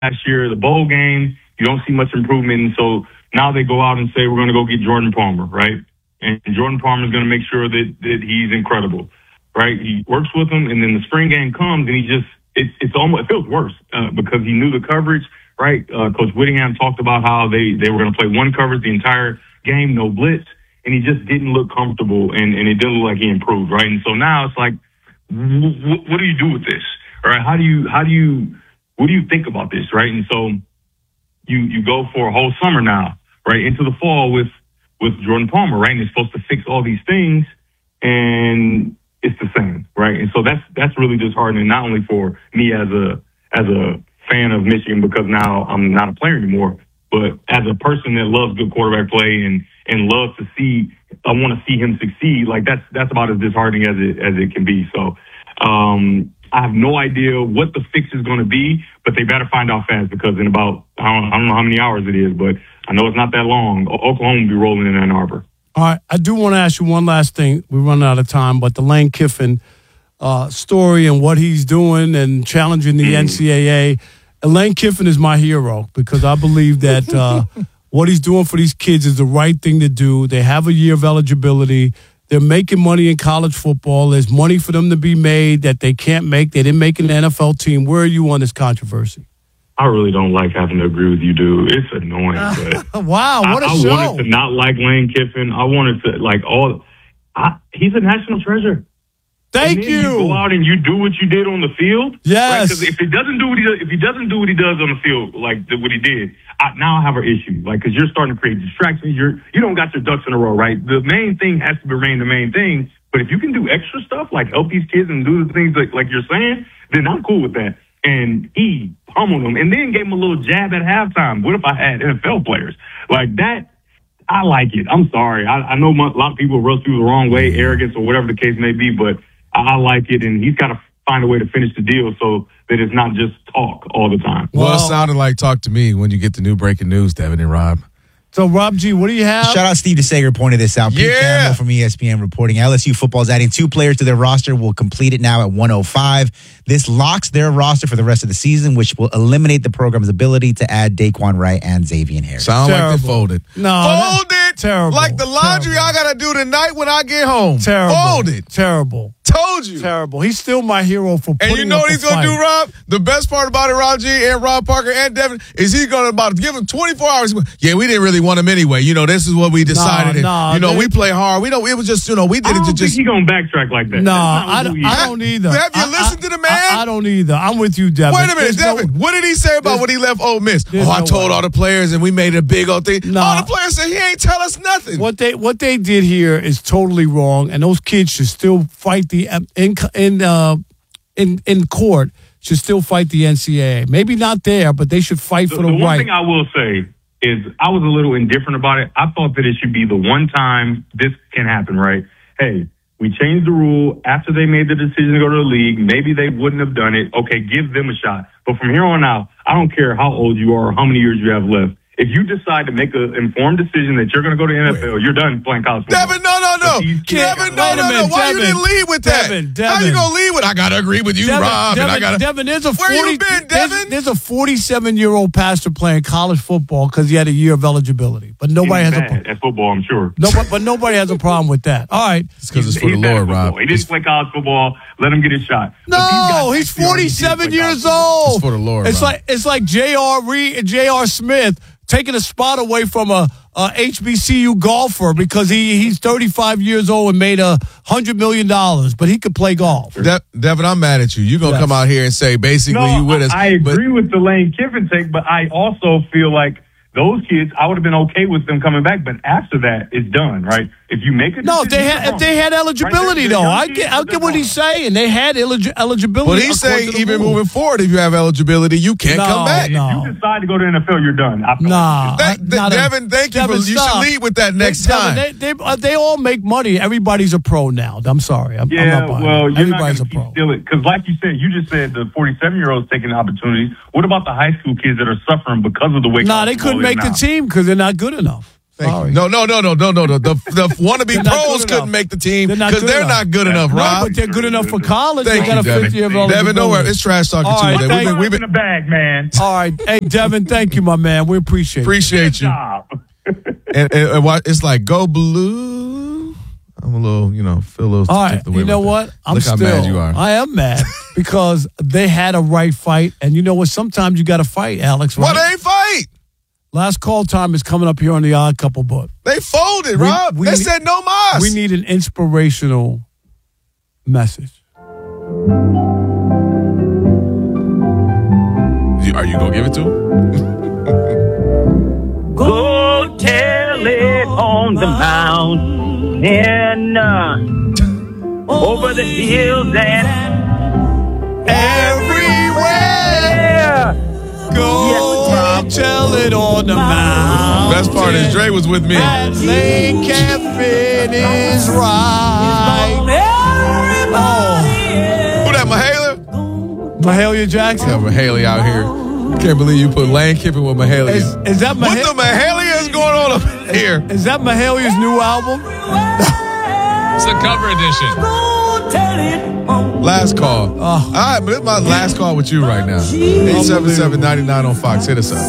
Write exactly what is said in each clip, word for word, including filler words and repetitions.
last year, the bowl game, you don't see much improvement. And so now they go out and say, we're going to go get Jordan Palmer, right? And Jordan Palmer is going to make sure that, that he's incredible, right? He works with him, and then the spring game comes, and he just, it, it's almost, it feels worse uh, because he knew the coverage, right? Uh, Coach Whittingham talked about how they, they were going to play one coverage the entire game, no blitz, and he just didn't look comfortable, and, and it didn't look like he improved, right? And so now it's like, w- w- what do you do with this? All right, how do you, how do you, what do you think about this, right? And so you, you go for a whole summer now, right, into the fall with, with Jordan Palmer, right? And it's supposed to fix all these things, and it's the same, right? And so that's that's really disheartening, not only for me as a as a fan of Michigan, because now I'm not a player anymore, but as a person that loves good quarterback play and and loves to see, I want to see him succeed. Like that's that's about as disheartening as it as it can be. So um, I have no idea what the fix is going to be, but they better find out fast, because in about I don't, I don't know how many hours it is, but I know it's not that long. Oklahoma will be rolling in Ann Arbor. All right. I do want to ask you one last thing. We're running out of time, but the Lane Kiffin uh, story and what he's doing and challenging the mm. N C double A. And Lane Kiffin is my hero, because I believe that uh, what he's doing for these kids is the right thing to do. They have a year of eligibility. They're making money in college football. There's money for them to be made that they can't make. They didn't make an N F L team. Where are you on this controversy? I really don't like having to agree with you, dude. It's annoying. But wow, what a I, I show. I wanted to not like Lane Kiffin. I wanted to, like, all. I, he's a national treasure. Thank and then you. You go out and you do what you did on the field. Yes. Because right? if he doesn't do what he does, if he doesn't do what he does on the field, like the, what he did, I, now I have an issue. Like, because you're starting to create distractions. You're you don't got your ducks in a row, right? The main thing has to remain the main thing. But if you can do extra stuff, like help these kids and do the things like like you're saying, then I'm cool with that. And he pummeled him, and then gave him a little jab at halftime. What if I had N F L players like that? I like it. I'm sorry. I, I know a lot of people rub through the wrong way, arrogance or whatever the case may be, but I, I like it, and he's got to find a way to finish the deal so that it's not just talk all the time. Well, well, it sounded like talk to me when you get the new breaking news, Devin and Rob. So, Rob G., what do you have? Shout out Steve DeSager pointed this out. Pete yeah. Campbell from E S P N reporting L S U football is adding two players to their roster. Will complete it now at one oh five. This locks their roster for the rest of the season, which will eliminate the program's ability to add Daquan Wright and Xavier Harris. Sound terrible. Like they folded. No. Fold it. Terrible. Like the laundry terrible. I got to do tonight when I get home. Terrible. Fold it. Terrible. Told you. Terrible. He's still my hero for putting And you know up what he's going to do, Rob? The best part about it, Rob G. and Rob Parker and Devin, is he's going to about give him twenty-four hours. Yeah, we didn't really want him anyway. You know, this is what we decided. No, no, you know, they, we play hard. We don't. It was just, you know, we did I it don't to think just. He gonna backtrack like that. No, I don't, I don't either. Have you I, listened I, to the man? I, I don't either. I'm with you, Devin. Wait a minute, There's Devin. No, what did he say about when he left Ole Miss? Oh, I no told way. all the players, and we made a big old thing. No. All the players said he ain't tell us nothing. What they what they did here is totally wrong, and those kids should still fight the in in uh, in in court. Should still fight the N C double A. Maybe not there, but they should fight the, for the, the right. one thing I will say is I was a little indifferent about it. I thought that it should be the one time this can happen, right? Hey, we changed the rule after they made the decision to go to the league. Maybe they wouldn't have done it. Okay, give them a shot. But from here on out, I don't care how old you are or how many years you have left. If you decide to make an informed decision that you're going to go to the N F L, you're done playing college football. Devin, no, no, no. Devin, no, no, no. Why you didn't lead with that? Devin, Devin. How you going to lead with, I got to agree with you, Devin, Rob. Devin, and I gotta, Devin, there's a where forty, you been, there's, Devin? there's a forty-seven-year-old pastor playing college football because he had a year of eligibility. But nobody has a problem. At football, I'm sure. No, but, but nobody has a problem with that. All right. It's because it's for the Lord, Rob. He didn't play college football. Let him get his shot. No, he's forty-seven years old. It's for the Lord, It's Rob. like it's like J R. Reed, J R. Smith taking a spot away from a, a H B C U golfer because he he's thirty-five years old and made a hundred million dollars, but he could play golf. De- Devin, I'm mad at you. You're gonna Yes. come out here and say basically No, you with us. I, I but- agree with the Lane Kiffin take, but I also feel like those kids, I would have been okay with them coming back, but after that, it's done, right? If you make a No, if they decision, had you're if they had eligibility Right, though, they're I young get I kids, get what they're he's saying. They had elig- eligibility. But he's according saying to the even rule. moving forward, if you have eligibility, you can't No, come back. no. If you decide to go to the N F L, you're done. I feel Nah, like Thank- I- not a- Devin, thank you Devin, for. You stop. should lead with that next Devin, time. They, they, uh, they all make money. Everybody's a pro now. I'm sorry. I'm, Yeah, I'm not buying well, it. you're Everybody's not a going pro. to steal it. Because like you said, you just said the forty-seven-year-olds taking opportunities. What about the high school kids that are suffering because of the way Nah, college they couldn't football is make the now? team because they're not good enough. Thank Sorry. you. No, no, no, no, no, no, no. The, the wannabe They're not pros good couldn't enough. make the team They're not because good they're enough. not good enough, No, Rob. but they're good enough for college. Thank they got you, a fifth Devin. year of Devin, don't worry. It's trash talking All right, Tuesday. We've thank- been, we've been, in the bag, man. All right. Hey, Devin, thank you, my man. We appreciate it. appreciate you. Job. And, and, and what- it's like, go blue. I'm a little, you know, feel a little. All right. the way You know with what? that. I'm Look how still, mad you are. I am mad because they had a right fight. And you know what? Sometimes you got to fight, Alex, right? Well, they ain't fight. Last call time is coming up here on the Odd Couple book. They folded, We- Rob. we they need- said no mas. We need an inspirational message. You- Are you going to give it to him? Go tell it on the mountain, uh, over the hills and Everywhere. Go tell it on the mountain. Best part is Dre was with me. That Lane Kiffin is right. Oh, Who that, Mahalia? Mahalia Jackson. Yeah, Mahalia out here. Can't believe you put Lane Kiffin with Mahalia. Is, is that What Mahalia? the Mahalia is going on up here? Is that Mahalia's new album? It's a cover edition. Last call. Oh. All right, but it's my last call with you right now. eight seven seven, nine nine on Fox. Hit us up.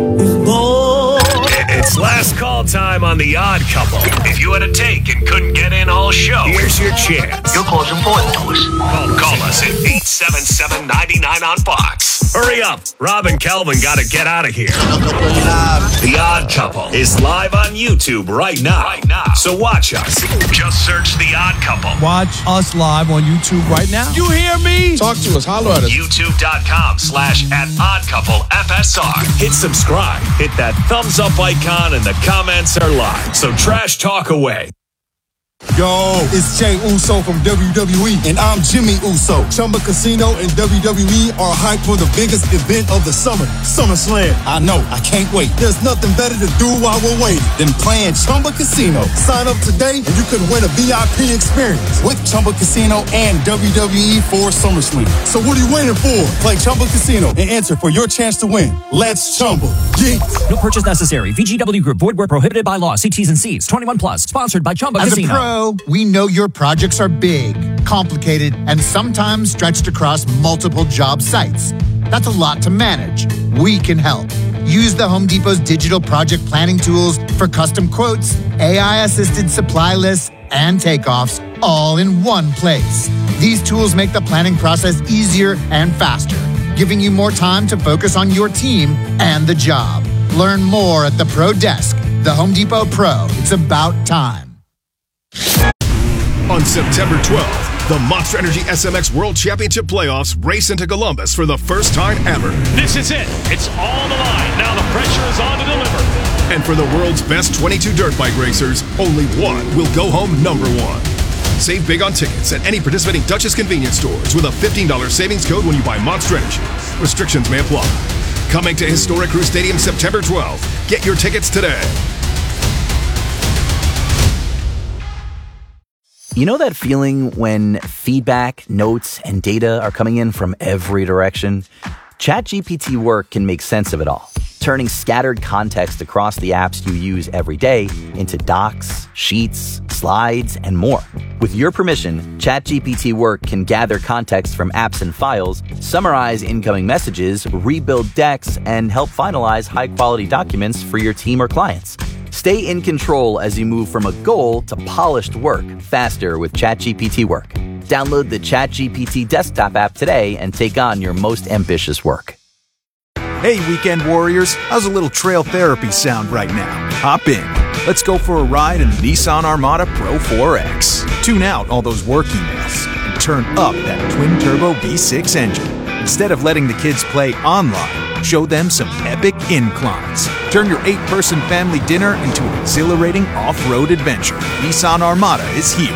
It's last call time on The Odd Couple. If you had a take and couldn't get in all show, here's your chance. Your call's important to us. Call, call us at eight seven seven, nine nine on Fox. Hurry up. Rob and Kelvin got to get out of here. The Odd Couple is live on YouTube right now. Right now. So watch us. Just search The Odd Couple. Watch us live on YouTube right now. You hear me? Talk to us. Holler at us. YouTube.com slash at Odd Couple F S R. Hit subscribe. Hit that thumbs up icon and the comments are live. So trash talk away. Yo, it's Jay Uso from W W E, and I'm Jimmy Uso. Chumba Casino and W W E are hyped for the biggest event of the summer, SummerSlam. I know, I can't wait. There's nothing better to do while we're waiting than playing Chumba Casino. Sign up today and you could win a V I P experience with Chumba Casino and W W E for SummerSlam. So what are you waiting for? Play Chumba Casino and enter for your chance to win. Let's Chumba. Yeah. No purchase necessary. V G W Group. Void where prohibited by law. See T's and C's. twenty-one plus. Sponsored by Chumba As Casino. a pro, we know your projects are big, complicated, and sometimes stretched across multiple job sites. That's a lot to manage. We can help. Use the Home Depot's digital project planning tools for custom quotes, A I-assisted supply lists, and takeoffs all in one place. These tools make the planning process easier and faster, giving you more time to focus on your team and the job. Learn more at the Pro Desk. The Home Depot Pro. It's about time. On September twelfth, the Monster Energy S M X World Championship Playoffs race into Columbus for the first time ever. This is it. It's all on the line. Now the pressure is on to deliver. And for the world's best twenty-two dirt bike racers, only one will go home number one. Save big on tickets at any participating Duchess convenience stores with a fifteen dollars savings code when you buy Monster Energy. Restrictions may apply. Coming to Historic Crew Stadium September twelfth. Get your tickets today. You know that feeling when feedback, notes, and data are coming in from every direction? ChatGPT Work can make sense of it all, turning scattered context across the apps you use every day into docs, sheets, slides, and more. With your permission, ChatGPT Work can gather context from apps and files, summarize incoming messages, rebuild decks, and help finalize high-quality documents for your team or clients. Stay in control as you move from a goal to polished work faster with ChatGPT Work. Download the ChatGPT desktop app today and take on your most ambitious work. Hey, weekend warriors, how's a little trail therapy sound right now? Hop in. Let's go for a ride in the Nissan Armada Pro four X. Tune out all those work emails and turn up that twin-turbo V six engine. Instead of letting the kids play online, show them some epic inclines. Turn your eight-person family dinner into an exhilarating off-road adventure. Nissan Armada is here.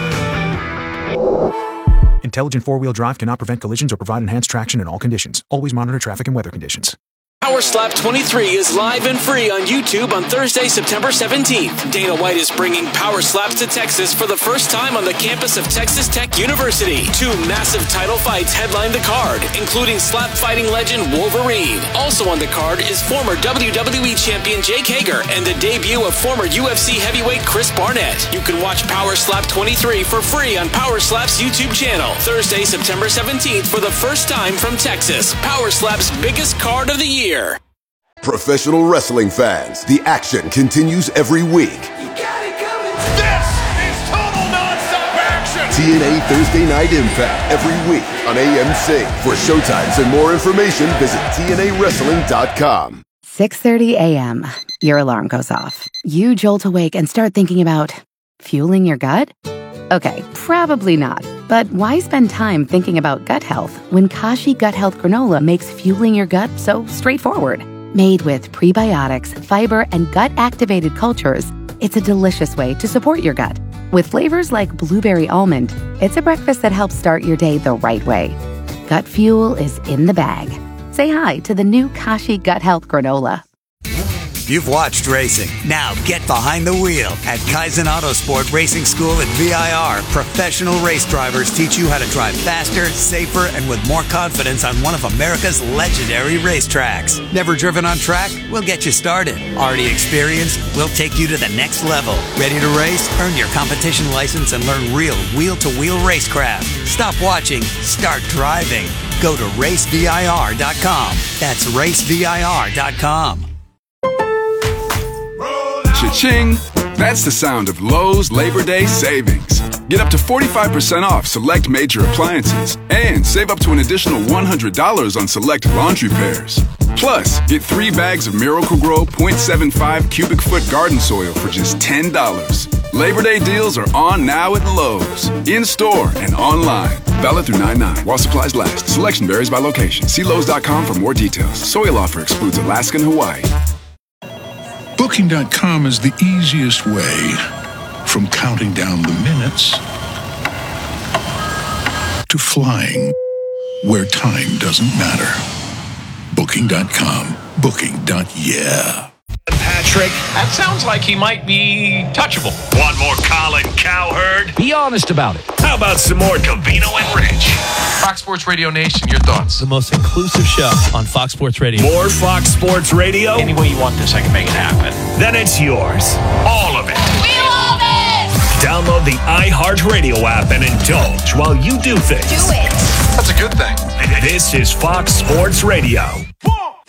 Intelligent four-wheel drive cannot prevent collisions or provide enhanced traction in all conditions. Always monitor traffic and weather conditions. Power Slap twenty-three is live and free on YouTube on Thursday, September seventeenth. Dana White is bringing Power Slaps to Texas for the first time on the campus of Texas Tech University. Two massive title fights headline the card, including slap fighting legend Wolverine. Also on the card is former W W E champion Jake Hager and the debut of former U F C heavyweight Chris Barnett. You can watch Power Slap twenty-three for free on Power Slap's YouTube channel. Thursday, September seventeenth for the first time from Texas. Power Slap's biggest card of the year. Professional wrestling fans, the action continues every week. You got it coming. This is total nonstop action. T N A Thursday Night Impact every week on A M C. For showtimes and more information, visit T N A wrestling dot com. six thirty a.m. Your alarm goes off. You jolt awake and start thinking about fueling your gut? Okay, probably not. But why spend time thinking about gut health when Kashi Gut Health Granola makes fueling your gut so straightforward? Made with prebiotics, fiber, and gut-activated cultures, it's a delicious way to support your gut. With flavors like blueberry almond, it's a breakfast that helps start your day the right way. Gut fuel is in the bag. Say hi to the new Kashi Gut Health Granola. You've watched racing. Now get behind the wheel. At Kaizen Autosport Racing School at V I R, professional race drivers teach you how to drive faster, safer, and with more confidence on one of America's legendary racetracks. Never driven on track? We'll get you started. Already experienced? We'll take you to the next level. Ready to race? Earn your competition license and learn real wheel-to-wheel racecraft. Stop watching. Start driving. Go to race V I R dot com. That's race V I R dot com. Cha-ching! That's the sound of Lowe's Labor Day savings. Get up to forty-five percent off select major appliances and save up to an additional one hundred dollars on select laundry pairs. Plus, get three bags of Miracle-Gro point seven five cubic foot garden soil for just ten dollars. Labor Day deals are on now at Lowe's, in-store and online. Valid through nine nine while supplies last. Selection varies by location. See Lowe's dot com for more details. Soil offer excludes Alaska and Hawaii. Booking dot com is the easiest way from counting down the minutes to flying where time doesn't matter. Booking dot com. Booking. Yeah. Patrick, that sounds like he might be touchable. Want more Colin Cowherd? Be honest about it. How about some more Covino and Rich? Fox Sports Radio Nation, your thoughts? The most inclusive show on Fox Sports Radio. More Fox Sports Radio? Any way you want this, I can make it happen. Then it's yours. All of it. We love it. Download the iHeartRadio app and indulge while you do things. Do it. That's a good thing. This is Fox Sports Radio.